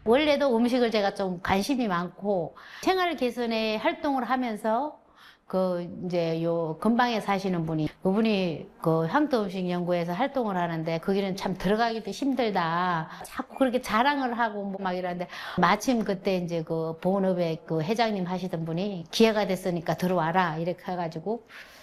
원래도 음식을 제가 좀 관심이 많고 생활 개선에 활동을 하면서 이제 요 근방에 사시는 분이 그분이 향토 음식 연구에서 활동을 하는데 거기는 참 들어가기도 힘들다. 자꾸 그렇게 자랑을 하고 뭐 막 이러는데 마침 그때 이제 보은읍의 회장님 하시던 분이 기회가 됐으니까 들어와라 이렇게 해가지고